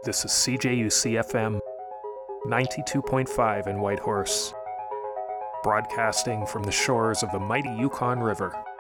This is CJUC FM 92.5 in Whitehorse, broadcasting from the shores of the mighty Yukon River.